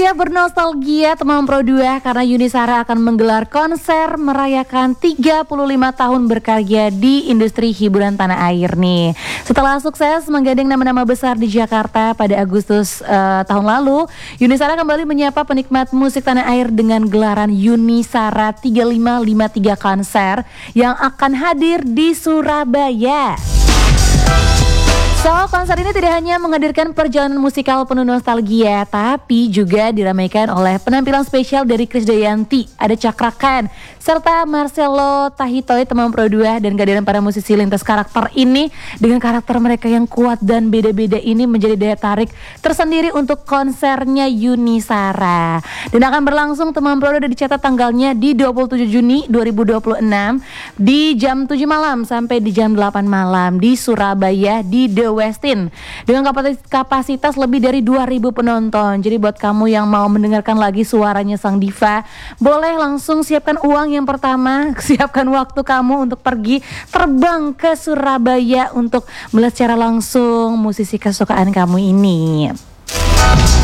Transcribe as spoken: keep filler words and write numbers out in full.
Siap bernostalgia teman Pro dua karena Yuni Shara akan menggelar konser merayakan tiga puluh lima tahun berkarya di industri hiburan tanah air nih. Setelah sukses menggandeng nama-nama besar di Jakarta pada Agustus uh, tahun lalu, Yuni Shara kembali menyapa penikmat musik tanah air dengan gelaran Yuni Shara tiga lima lima tiga konser yang akan hadir di Surabaya. So, konser ini tidak hanya menghadirkan perjalanan musikal penuh nostalgia, tapi juga diramaikan oleh penampilan spesial dari Krisdayanti, ada Cakra Khan, serta Marcelo Tahitoy teman Pro dua, dan kehadiran para musisi lintas karakter ini dengan karakter mereka yang kuat dan beda-beda ini menjadi daya tarik tersendiri untuk konsernya Yuni Shara. Dan akan berlangsung teman Pro dua, dicatat tanggalnya di dua puluh tujuh Juni dua ribu dua puluh enam di jam tujuh malam sampai di jam delapan malam di Surabaya di The Westin dengan kapasitas lebih dari dua ribu penonton. Jadi buat kamu yang mau mendengarkan lagi suaranya sang diva, boleh langsung siapkan uang yang pertama, siapkan waktu kamu untuk pergi terbang ke Surabaya untuk melihat secara langsung musisi kesukaan kamu ini.